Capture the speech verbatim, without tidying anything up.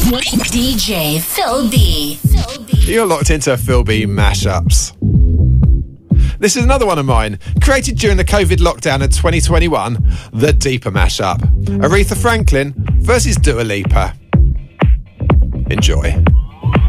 D J Phil B. You're locked into Phil B mashups. This is another one of mine, created during the COVID lockdown of twenty twenty-one, the Deeper mashup. Aretha Franklin versus Dua Lipa. Enjoy.